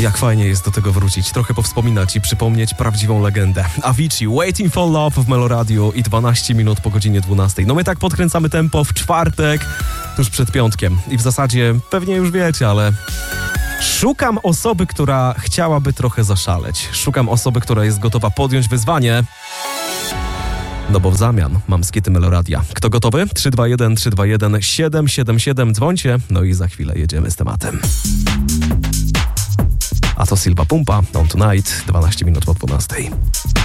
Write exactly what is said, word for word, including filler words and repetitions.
jak fajnie jest do tego wrócić, trochę powspominać i przypomnieć prawdziwą legendę. Avicii, Waiting for Love w Meloradiu i dwanaście minut po godzinie dwunastej. No my tak podkręcamy tempo w czwartek, tuż przed piątkiem. I w zasadzie pewnie już wiecie, ale szukam osoby, która chciałaby trochę zaszaleć. Szukam osoby, która jest gotowa podjąć wyzwanie. No bo w zamian mam skity Meloradia. Kto gotowy? trzy dwa jeden trzy dwa jeden siedem siedem siedem. Dzwońcie. No i za chwilę jedziemy z tematem. A to Silva Pumpa, On Tonight, dwanaście minut po dwunastej.